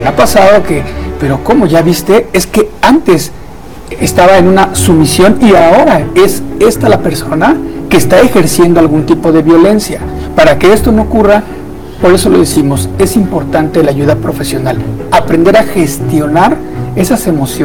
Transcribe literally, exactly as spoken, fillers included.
Ha pasado que, pero ¿cómo? ¿Ya viste? Es que antes estaba en una sumisión y ahora es esta la persona que está ejerciendo algún tipo de violencia. Para que esto no ocurra, por eso lo decimos, es importante la ayuda profesional, aprender a gestionar esas emociones.